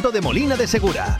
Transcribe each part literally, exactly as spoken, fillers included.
Ayuntamiento de Molina de Segura.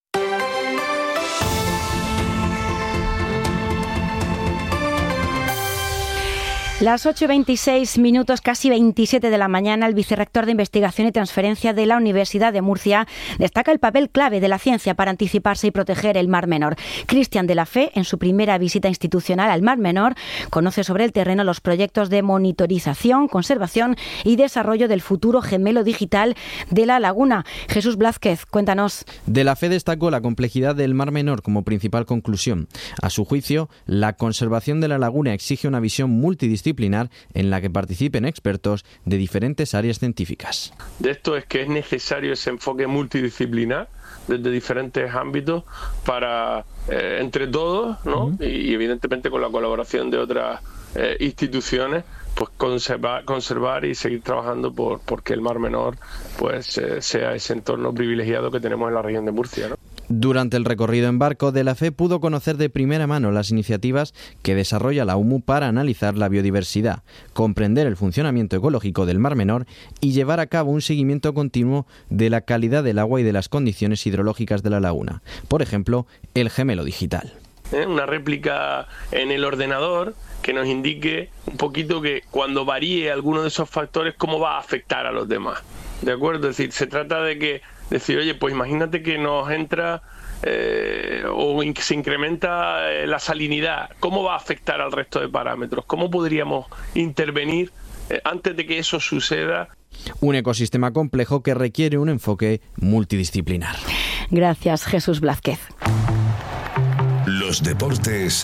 Las ocho y veintiséis minutos, casi veintisiete de la mañana, el vicerrector de Investigación y Transferencia de la Universidad de Murcia destaca el papel clave de la ciencia para anticiparse y proteger el Mar Menor. Cristian de la Fe, en su primera visita institucional al Mar Menor, conoce sobre el terreno los proyectos de monitorización, conservación y desarrollo del futuro gemelo digital de la laguna. Jesús Blázquez, cuéntanos. De la Fe destacó la complejidad del Mar Menor como principal conclusión. A su juicio, la conservación de la laguna exige una visión multidisciplinar en la que participen expertos de diferentes áreas científicas. De esto es que es necesario ese enfoque multidisciplinar desde diferentes ámbitos para, eh, entre todos, ¿no? Uh-huh. y, y evidentemente con la colaboración de otras eh, instituciones, pues conservar, conservar y seguir trabajando por porque el Mar Menor pues eh, sea ese entorno privilegiado que tenemos en la región de Murcia, ¿no? Durante el recorrido en barco, De la Fe pudo conocer de primera mano las iniciativas que desarrolla la U M U para analizar la biodiversidad, comprender el funcionamiento ecológico del Mar Menor y llevar a cabo un seguimiento continuo de la calidad del agua y de las condiciones hidrológicas de la laguna. Por ejemplo, el gemelo digital. ¿Eh? Una réplica en el ordenador que nos indique un poquito que cuando varíe alguno de esos factores, cómo va a afectar a los demás. ¿De acuerdo? Es decir, se trata de que decir, oye, pues imagínate que nos entra eh, o in- se incrementa eh, la salinidad. ¿Cómo va a afectar al resto de parámetros? ¿Cómo podríamos intervenir eh, antes de que eso suceda? Un ecosistema complejo que requiere un enfoque multidisciplinar. Gracias, Jesús Blázquez. Los deportes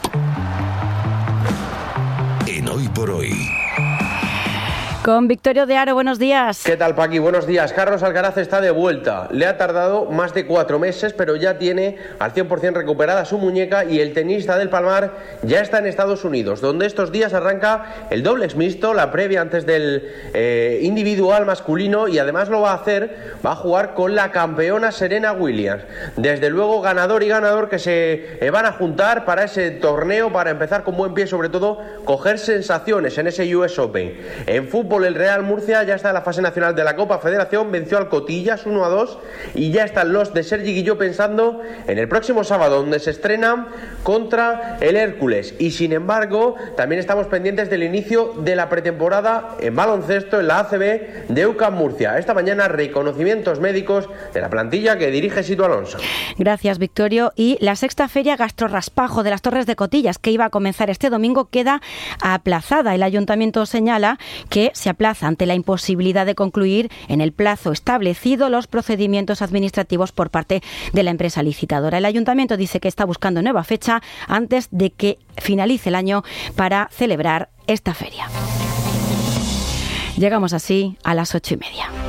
en Hoy por Hoy. Con Victorio de Aro, buenos días. ¿Qué tal, Paqui? Buenos días. Carlos Alcaraz está de vuelta. Le ha tardado más de cuatro meses, pero ya tiene al cien por ciento recuperada su muñeca y el tenista del Palmar ya está en Estados Unidos, donde estos días arranca el dobles mixto, la previa antes del eh, individual masculino, y además lo va a hacer, va a jugar con la campeona Serena Williams. Desde luego, ganador y ganador que se eh, van a juntar para ese torneo, para empezar con buen pie, sobre todo coger sensaciones en ese U S Open. En fútbol, el Real Murcia ya está en la fase nacional de la Copa Federación, venció al Cotillas uno a dos y ya están los de Sergi Guilló pensando en el próximo sábado, donde se estrena contra el Hércules. Y sin embargo, también estamos pendientes del inicio de la pretemporada en baloncesto en la A C B de U C A M Murcia. Esta mañana, reconocimientos médicos de la plantilla que dirige Sito Alonso. Gracias, Victorio. Y la sexta feria Gastrorraspajo de las Torres de Cotillas, que iba a comenzar este domingo, queda aplazada. El ayuntamiento señala que se aplaza ante la imposibilidad de concluir en el plazo establecido los procedimientos administrativos por parte de la empresa licitadora. El ayuntamiento dice que está buscando nueva fecha antes de que finalice el año para celebrar esta feria. Llegamos así a las ocho y media.